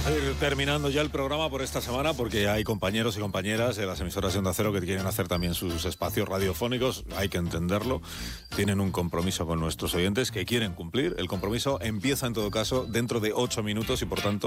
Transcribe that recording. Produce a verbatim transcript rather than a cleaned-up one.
Vamos a ir terminando ya el programa por esta semana porque hay compañeros y compañeras de las emisoras de Onda Cero que quieren hacer también sus espacios radiofónicos, hay que entenderlo, tienen un compromiso con nuestros oyentes que quieren cumplir. El compromiso empieza en todo caso dentro de ocho minutos y por tanto